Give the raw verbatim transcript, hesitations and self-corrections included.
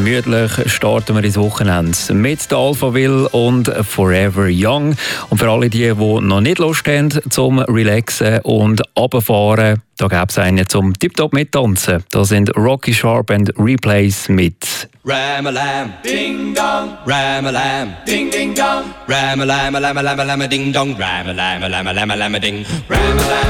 Gemütlich starten wir ins Wochenende mit der Alphaville und Forever Young. Und für alle die, die noch nicht Lust haben zum Relaxen und runterfahren, da gäbe es einen zum Tiptop mittanzen. Da sind Rocky Sharp and Replays mit Ram-a-lam, ding-dong, ram-a-lam, ding-ding-dong, ram-a-lam-a-lam-a-lam-a-lam-a-ding-dong, ram-a-lam-a-lam-a-lam-a-lam-a-ding, ram-a-lam.